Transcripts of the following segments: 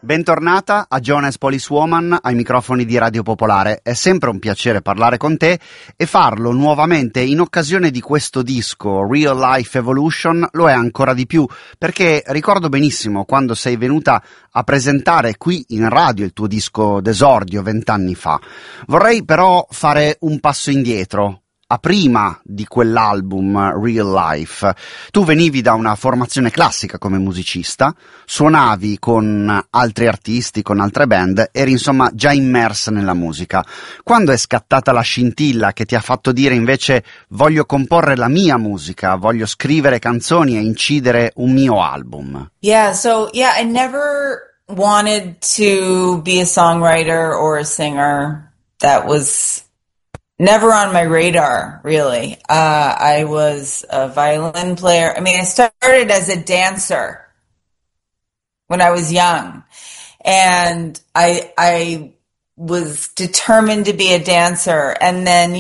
Bentornata a Jonas Policewoman ai microfoni di Radio Popolare. È sempre un piacere parlare con te e farlo nuovamente in occasione di questo disco Real Life Evolution lo è ancora di più, perché ricordo benissimo quando sei venuta a presentare qui in radio il tuo disco d'esordio 20 anni fa. Vorrei però fare un passo indietro. A prima di quell'album Real Life, tu venivi da una formazione classica come musicista, suonavi con altri artisti, con altre band, eri insomma già immersa nella musica. Quando è scattata la scintilla che ti ha fatto dire invece voglio comporre la mia musica, voglio scrivere canzoni e incidere un mio album? I never wanted to be a songwriter or a singer. That was never on my radar, really. I was a violin player. I mean, I started as a dancer when I was young. And I was determined to be a dancer. And then,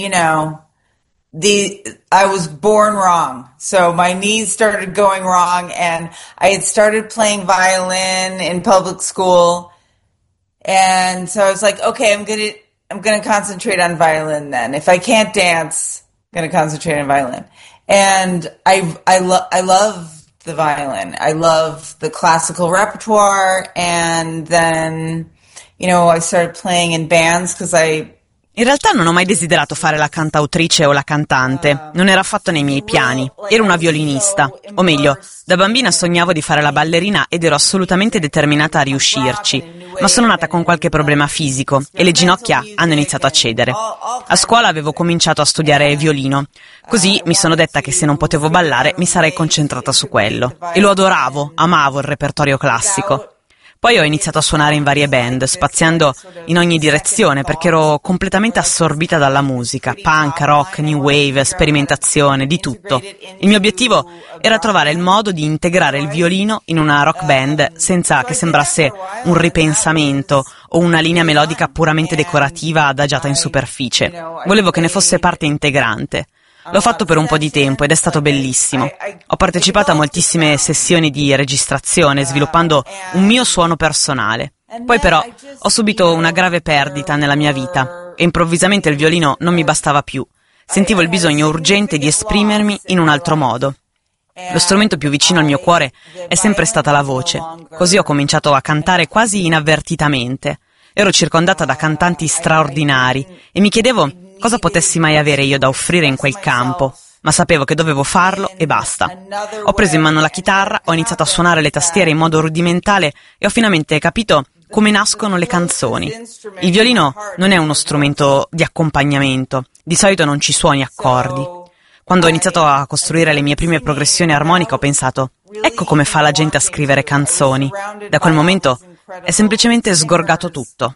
I was born wrong. So my knees started going wrong, and I had started playing violin in public school. And so I was like, okay, I'm going to concentrate on violin then. If I can't dance, I'm going to concentrate on violin. And I love the violin. I love the classical repertoire. And then, I started playing in bands because In realtà non ho mai desiderato fare la cantautrice o la cantante, non era affatto nei miei piani. Ero una violinista, o meglio, da bambina sognavo di fare la ballerina ed ero assolutamente determinata a riuscirci, ma sono nata con qualche problema fisico e le ginocchia hanno iniziato a cedere. A scuola avevo cominciato a studiare violino, così mi sono detta che se non potevo ballare mi sarei concentrata su quello. E lo adoravo, amavo il repertorio classico. Poi ho iniziato a suonare in varie band, spaziando in ogni direzione perché ero completamente assorbita dalla musica, punk, rock, new wave, sperimentazione, di tutto. Il mio obiettivo era trovare il modo di integrare il violino in una rock band senza che sembrasse un ripensamento o una linea melodica puramente decorativa adagiata in superficie. Volevo che ne fosse parte integrante. L'ho fatto per un po' di tempo ed è stato bellissimo. Ho partecipato a moltissime sessioni di registrazione, sviluppando un mio suono personale. Poi però ho subito una grave perdita nella mia vita e improvvisamente il violino non mi bastava più. Sentivo il bisogno urgente di esprimermi in un altro modo. Lo strumento più vicino al mio cuore è sempre stata la voce. Così ho cominciato a cantare quasi inavvertitamente. Ero circondata da cantanti straordinari e mi chiedevo cosa potessi mai avere io da offrire in quel campo, ma sapevo che dovevo farlo e basta. Ho preso in mano la chitarra, ho iniziato a suonare le tastiere in modo rudimentale e ho finalmente capito come nascono le canzoni. Il violino non è uno strumento di accompagnamento, di solito non ci suoni accordi. Quando ho iniziato a costruire le mie prime progressioni armoniche ho pensato, ecco come fa la gente a scrivere canzoni. Da quel momento è semplicemente sgorgato tutto.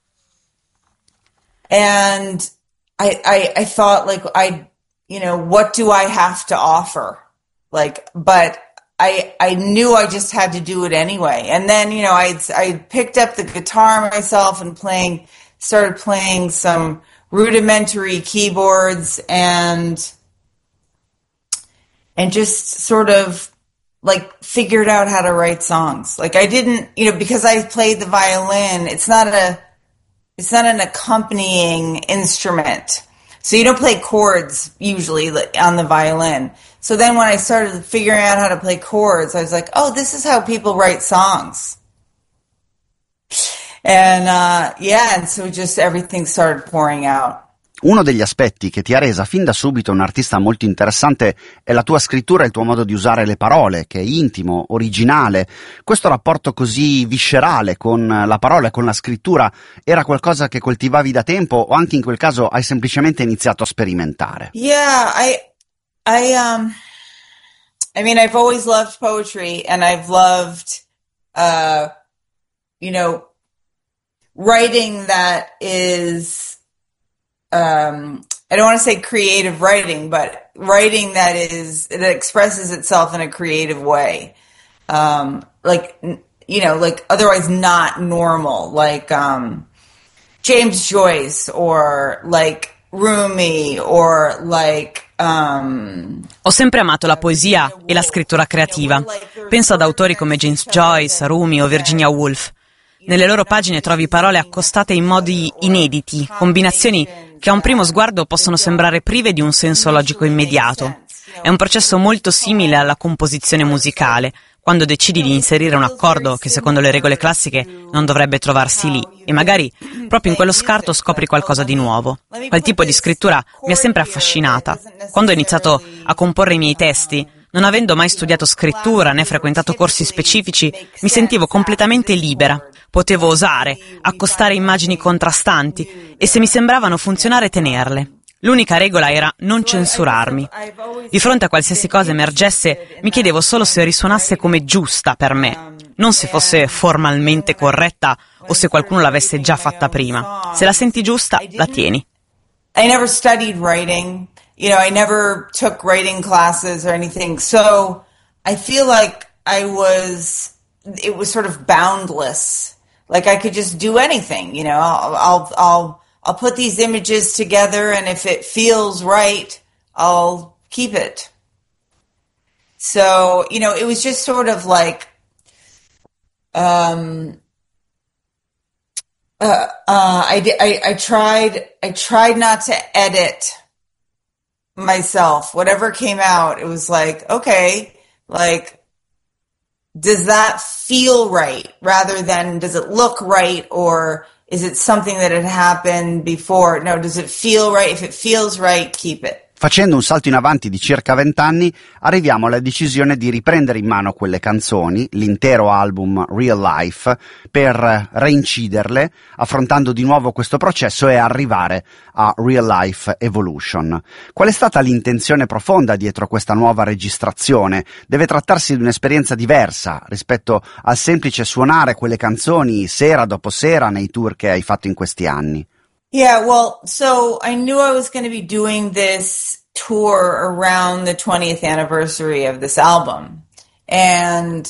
And I thought, what do I have to offer? But I knew I just had to do it anyway. And then, I picked up the guitar myself and started playing some rudimentary keyboards and just sort of figured out how to write songs. I didn't, because I played the violin, it's not an accompanying instrument. So you don't play chords usually on the violin. So then when I started figuring out how to play chords, I was like, oh, this is how people write songs. And and so just everything started pouring out. Uno degli aspetti che ti ha resa fin da subito un artista molto interessante è la tua scrittura e il tuo modo di usare le parole, che è intimo, originale. Questo rapporto così viscerale con la parola e con la scrittura era qualcosa che coltivavi da tempo o anche in quel caso hai semplicemente iniziato a sperimentare? Yeah, I mean, I've always loved poetry and I've loved, writing that is, I don't want to say creative writing, but writing that expresses itself in a creative way. Otherwise not normal, James Joyce or Rumi or Ho sempre amato la poesia e la scrittura creativa. Penso ad autori come James Joyce, Rumi o Virginia Woolf. Nelle loro pagine trovi parole accostate in modi inediti, combinazioni che a un primo sguardo possono sembrare prive di un senso logico immediato. È un processo molto simile alla composizione musicale, quando decidi di inserire un accordo che secondo le regole classiche non dovrebbe trovarsi lì, e magari proprio in quello scarto scopri qualcosa di nuovo. Quel tipo di scrittura mi ha sempre affascinata. Quando ho iniziato a comporre i miei testi, non avendo mai studiato scrittura né frequentato corsi specifici, mi sentivo completamente libera. Potevo osare, accostare immagini contrastanti e se mi sembravano funzionare tenerle. L'unica regola era non censurarmi. Di fronte a qualsiasi cosa emergesse, mi chiedevo solo se risuonasse come giusta per me, non se fosse formalmente corretta o se qualcuno l'avesse già fatta prima. Se la senti giusta, la tieni. I never studied writing. I never took writing classes or anything. So I feel like it was sort of boundless. Like I could just do anything, I'll put these images together and if it feels right, I'll keep it. So, it was just sort of like, I tried not to edit myself. Whatever came out, it was like, okay, like, does that feel right rather than does it look right or is it something that had happened before? No, does it feel right? If it feels right, keep it. Facendo un salto in avanti di circa 20 anni, arriviamo alla decisione di riprendere in mano quelle canzoni, l'intero album Real Life, per reinciderle, affrontando di nuovo questo processo e arrivare a Real Life Evolution. Qual è stata l'intenzione profonda dietro questa nuova registrazione? Deve trattarsi di un'esperienza diversa rispetto al semplice suonare quelle canzoni sera dopo sera nei tour che hai fatto in questi anni. Yeah, well, so I knew I was going to be doing this tour around the 20th anniversary of this album. And,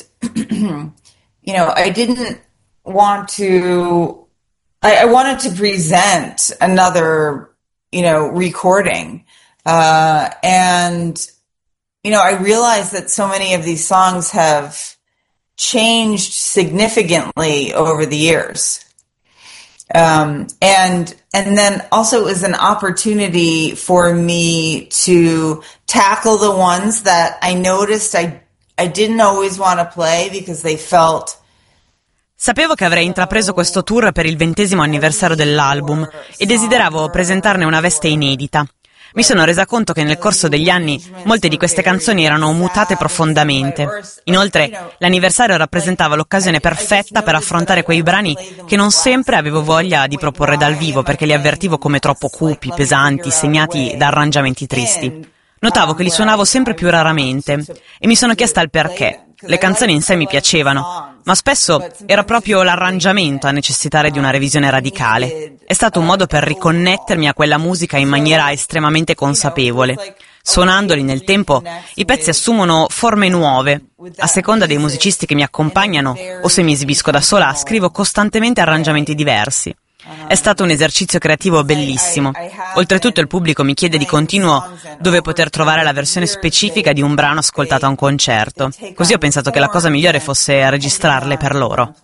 I didn't want to, I wanted to present another, recording. And, I realized that so many of these songs have changed significantly over the years. And then also it was an opportunity for me to tackle the ones that I noticed I didn't always want to play because they felt. Sapevo che avrei intrapreso questo tour per il 20° anniversario dell'album e desideravo presentarne una veste inedita. Mi sono resa conto che nel corso degli anni molte di queste canzoni erano mutate profondamente. Inoltre, l'anniversario rappresentava l'occasione perfetta per affrontare quei brani che non sempre avevo voglia di proporre dal vivo perché li avvertivo come troppo cupi, pesanti, segnati da arrangiamenti tristi. Notavo che li suonavo sempre più raramente e mi sono chiesta il perché. Le canzoni in sé mi piacevano, ma spesso era proprio l'arrangiamento a necessitare di una revisione radicale. È stato un modo per riconnettermi a quella musica in maniera estremamente consapevole. Suonandoli nel tempo, i pezzi assumono forme nuove. A seconda dei musicisti che mi accompagnano o se mi esibisco da sola, scrivo costantemente arrangiamenti diversi. È stato un esercizio creativo bellissimo. Oltretutto il pubblico mi chiede di continuo dove poter trovare la versione specifica di un brano ascoltato a un concerto. Così ho pensato che la cosa migliore fosse registrarle per loro.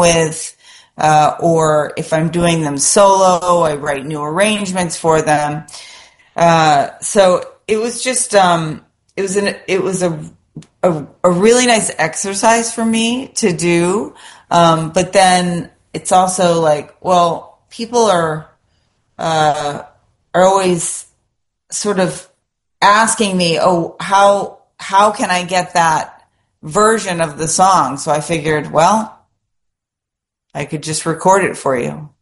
Or if I'm doing them solo, I write new arrangements for them. So it was just it was a really nice exercise for me to do. But then it's also like, well, people are always sort of asking me, oh, how can I get that version of the song? So I figured, well, I could just record it for you.